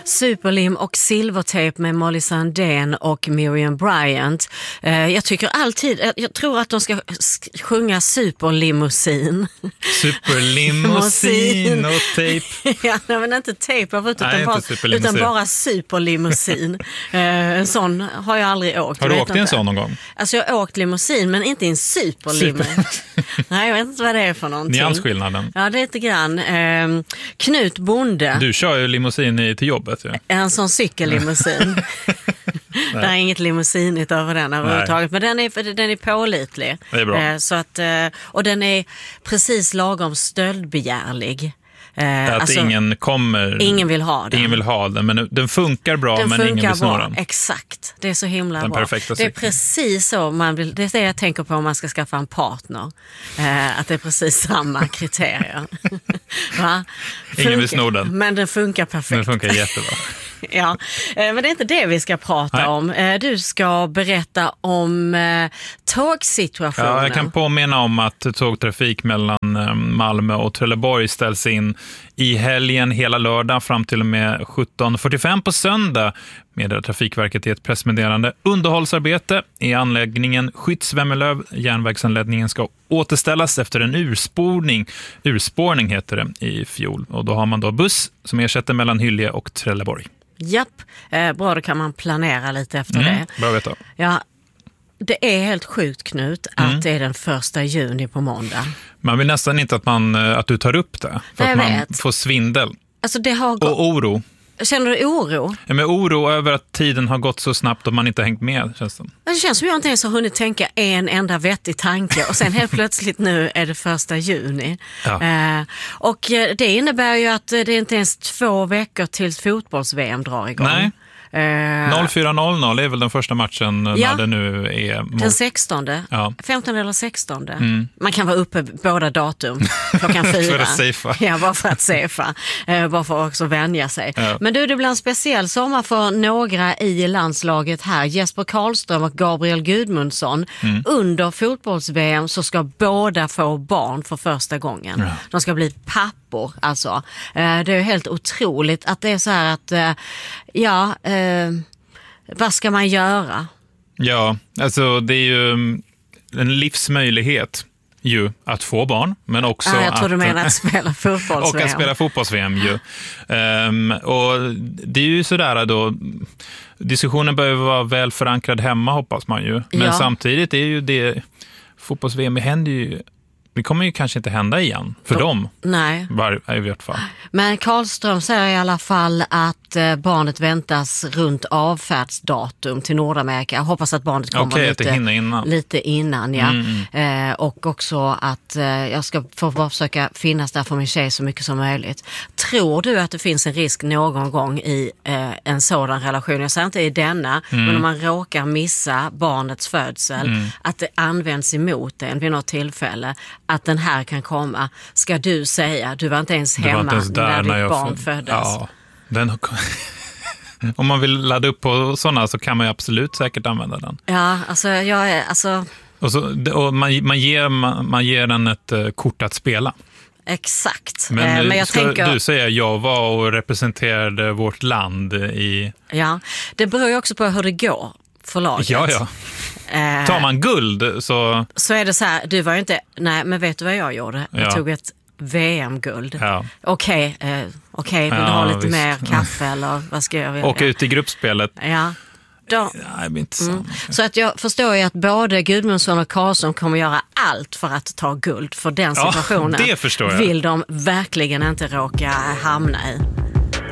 Superlim och silvertejp med Molly Sandén och Miriam Bryant. Jag tycker alltid, jag tror att de ska sjunga superlimousin. Superlimousin och tejp. Ja, men inte tejp utan bara superlimousin. En sån har jag aldrig åkt. Har du åkt i en sån någon gång? Alltså jag har åkt limousin men inte i en superlimousin. Nej, jag vet inte vad det är för någonting. Nyansskillnaden. Ja, det är lite grann. Knut Bonde. Du kör ju limousin till jobbet. Ja. En sån cykellimousin. Det är inget limousinigt över den överhuvudtaget. Men den är pålitlig. Det är bra. Så att, och den är precis lagom stöldbegärlig. Att alltså, ingen vill ha den. Ingen vill ha den, men den funkar bra, men ingen vill snå den. Exakt, det är så himla den bra. Perfekta det är precis så man vill, det är det jag tänker på om man ska skaffa en partner. Att det är precis samma kriterier. Va? Ingen vill snå den. Men den funkar perfekt. Den funkar jättebra. Ja, men det är inte det vi ska prata om. Du ska berätta om tågsituationen. Ja, jag kan påminna om att tågtrafik mellan Malmö och Trelleborg ställs in i helgen hela lördag fram till och med 17:45 på söndag. Meddelar Trafikverket i ett pressmeddelande. Underhållsarbete i anläggningen Skyddsvemmelöv. Järnvägsanläggningen ska återställas efter en urspårning heter det i fjol. Och då har man då buss som ersätter mellan Hyllie och Trelleborg. Japp, bra, då kan man planera lite efter det. Bra att veta. Ja, det är helt sjukt, Knut, att det är den 1 juni på måndag. Man vill nästan inte att du tar upp det. För att man får svindel. Alltså och oro. Känner du oro? Ja, men oro över att tiden har gått så snabbt och man inte har hängt med, känns det. Det känns som jag inte ens har hunnit tänka en enda vettig tanke och sen helt plötsligt nu är det 1 juni. Ja. Och det innebär ju att det är inte ens 2 veckor tills fotbolls-VM drar igång. Nej. 04:00 är väl den första matchen när det nu är... Den 16. Ja. 15 eller 16. Man kan vara uppe båda datum klockan 4. För att safea. Ja, bara för att safea. Bara för att också vänja sig. Ja. Men det blir en speciell sommar för några i landslaget här. Jesper Karlström och Gabriel Gudmundsson. Under fotbolls-VM så ska båda få barn för första gången. Ja. De ska bli pappor, alltså. Det är helt otroligt att det är så här att... vad ska man göra? Ja, alltså det är ju en livsmöjlighet ju att få barn, men också jag tror du menar att spela fotbolls-VM. Och att spela fotbolls-VM ju. Och det är ju sådär då, diskussionen behöver vara väl förankrad hemma, hoppas man ju. Men samtidigt är ju det, fotbolls-VM händer ju. Det kommer ju kanske inte hända igen för dem. Nej. I vart fall. Men Karlström säger i alla fall att barnet väntas runt avfärdsdatum till Nordamerika. Jag hoppas att barnet kommer lite innan. Ja. Och också att jag ska få försöka finnas där för min tjej så mycket som möjligt. Tror du att det finns en risk någon gång i en sådan relation? Jag säger inte i denna, men om man råkar missa barnets födsel, att det används emot en vid något tillfälle, att den här kan komma. Ska du säga, du var inte ens hemma när ditt barn föddes. Ja, om man vill ladda upp på sådana så kan man ju absolut säkert använda den. Ja, alltså och man ger den ett kort att spela. Exakt. Men jag tänker... Du säger jag var och representerade vårt land i... Ja, det beror ju också på hur det går för laget. Ja. Tar man guld så... Så är det så här, du var ju inte... Nej, men vet du vad jag gjorde? Jag tog ett VM-guld. Ja. Okej, vill du ha lite mer kaffe eller vad ska jag vilja? Åka ut i gruppspelet. Ja. Så att jag förstår ju att både Gudmundsson och Karlsson kommer göra allt för att ta guld för den situationen. Det förstår jag. Vill de verkligen inte råka hamna i.